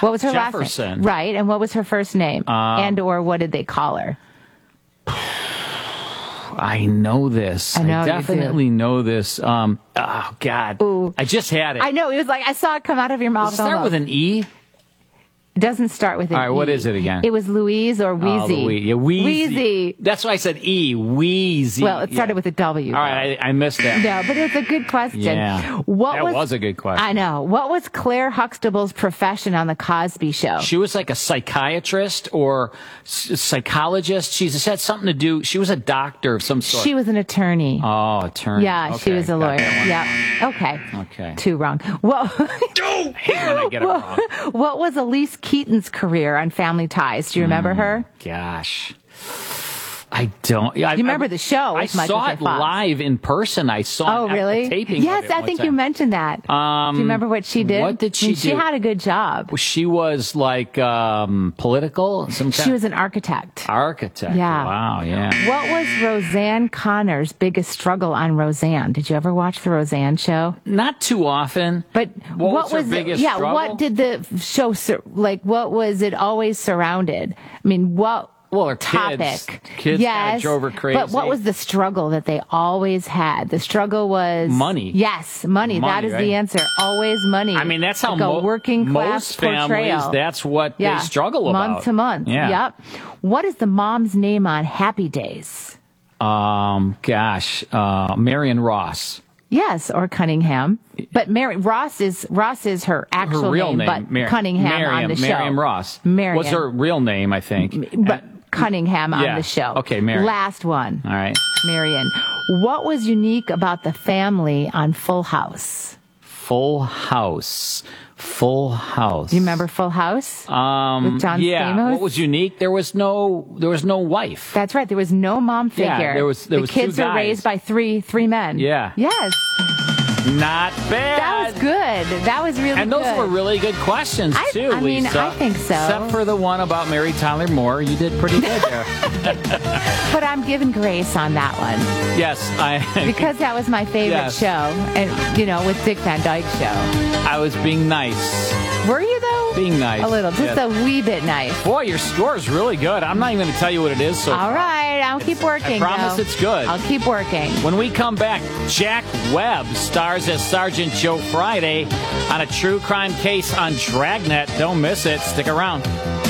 What was her last Jefferson. name? Right, and what was her first name? And or what did they call her? I know this. I know, I definitely know this. Oh, God. Ooh. I just had it. I know. It was like, I saw it come out of your mouth. Does it start with an E? It doesn't start with an E. All right, what is it again? It was Louise or Wheezy. Yeah, Wheezy. Wheezy. That's why I said E. Wheezy. Well, it started with a W. All right, I missed that. No, but it's a good question. Yeah, that was a good question. I know. What was Claire Huxtable's profession on The Cosby Show? She was like a psychiatrist or psychologist. She had something to do. She was a doctor of some sort. She was an attorney. Oh, attorney. Yeah, okay, she was a lawyer. Yeah. Okay. Two wrong. Well, I hate when I get it wrong. What was Elise Keaton's career on Family Ties? Do you remember her? Gosh. I don't. You remember the show? I saw it live in person. I saw really? a taping Yes, of it I think you mentioned that. Do you remember what she did? What did she do? She had a good job. She was like political? She was an architect. Architect. Yeah. Wow, yeah. What was Roseanne Connor's biggest struggle on Roseanne? Did you ever watch the Roseanne show? Not too often. But what was her biggest struggle? What did the show, what was it always surrounded? I mean, what... Well, her topic. Kids yes, drove her crazy. But what was the struggle that they always had? The struggle was money. Yes, money. That is right? the answer. Always money. I mean, that's how like a working class most families. portrayal. That's what they struggle about. Month to month. Yeah. Yep. What is the mom's name on Happy Days? Marion Ross. Yes, or Cunningham. But Ross is her actual her real name, but Cunningham on the show. Marion Ross. Marion was her real name, I think. But Cunningham on the show. Okay, Marion. Last one. All right. Marion. What was unique about the family on Full House? Full House. Do you remember Full House? With John Stamos? What was unique? There was no wife. That's right. There was no mom figure. Yeah, there was the kids two guys. were raised by three men. Yeah. Yes. Not bad. That was good. That was really good. And those were really good questions, too, I mean, Lisa. I think so. Except for the one about Mary Tyler Moore. You did pretty good there. But I'm giving grace on that one. Yes. Because that was my favorite show. And, with Dick Van Dyke Show. I was being nice. Were you, though? Being nice. A little. Just a wee bit nice. Boy, your score is really good. I'm not even going to tell you what it is. All right. I'll keep working. I promise it's good. I'll keep working. When we come back, Jack Webb stars as Sergeant Joe Friday on a true crime case on Dragnet. Don't miss it. Stick around.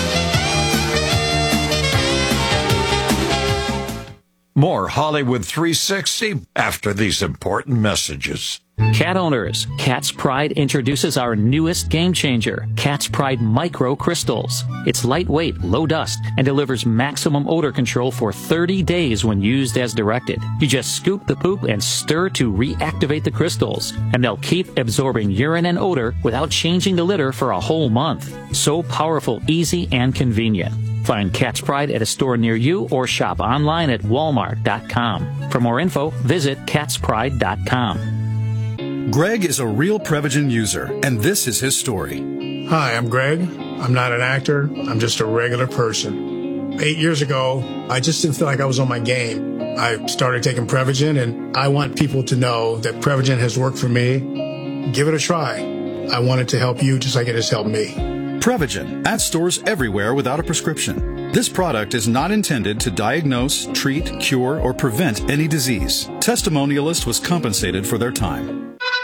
More Hollywood 360 after these important messages. Cat owners, Cat's Pride introduces our newest game changer, Cat's Pride Micro Crystals. It's lightweight, low dust, and delivers maximum odor control for 30 days when used as directed. You just scoop the poop and stir to reactivate the crystals, and they'll keep absorbing urine and odor without changing the litter for a whole month. So powerful, easy, and convenient. Find Cat's Pride at a store near you or shop online at walmart.com. For more info, visit catspride.com. Greg is a real Prevagen user, and this is his story. Hi, I'm Greg. I'm not an actor. I'm just a regular person. 8 years ago, I just didn't feel like I was on my game. I started taking Prevagen, and I want people to know that Prevagen has worked for me. Give it a try. I want it to help you just like it has helped me. Prevagen, at stores everywhere without a prescription. This product is not intended to diagnose, treat, cure, or prevent any disease. Testimonialist was compensated for their time.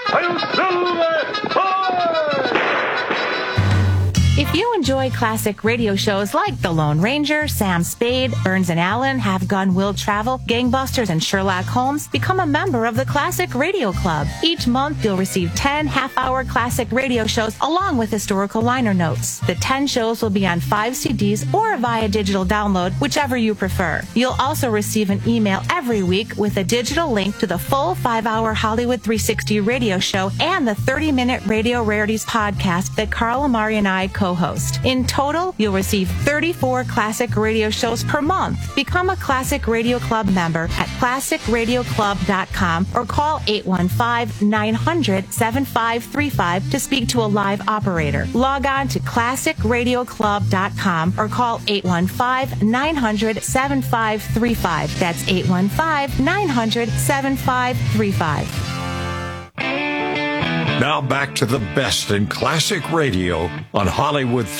If you enjoy classic radio shows like The Lone Ranger, Sam Spade, Burns and Allen, Have Gun Will Travel, Gangbusters, and Sherlock Holmes, become a member of the Classic Radio Club. Each month, you'll receive 10 half-hour classic radio shows along with historical liner notes. The 10 shows will be on 5 CDs or via digital download, whichever you prefer. You'll also receive an email every week with a digital link to the full 5-hour Hollywood 360 radio show and the 30-minute Radio Rarities podcast that Carl Amari and I co-host. In total, you'll receive 34 classic radio shows per month. Become a Classic Radio Club member at classicradioclub.com or call 815-900-7535 to speak to a live operator. Log on to classicradioclub.com or call 815-900-7535. That's 815-900-7535. Now back to the best in classic radio on Hollywood